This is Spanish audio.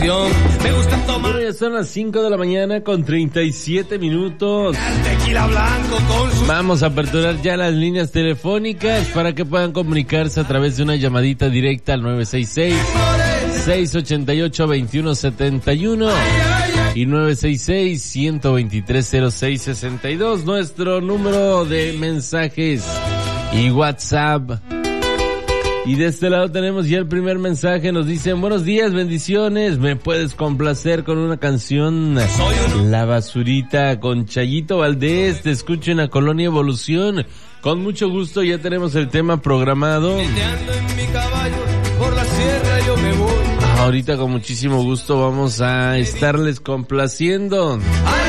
canción. Me gusta tomar. Bueno, ya son las 5 de la mañana con 37 minutos. Tequila blanco con su... Vamos a aperturar ya las líneas telefónicas para que puedan comunicarse a través de una llamadita directa al 966-688-2171 y 966-123-0662, nuestro número de mensajes y WhatsApp. Y de este lado tenemos ya el primer mensaje, nos dicen: buenos días, bendiciones, ¿me puedes complacer con una canción? La Basurita con Chayito Valdés, te escucho en la Colonia Evolución. Con mucho gusto, ya tenemos el tema programado. En mi caballo, por la sierra yo me voy. Ahorita con muchísimo gusto vamos a estarles complaciendo. Ay,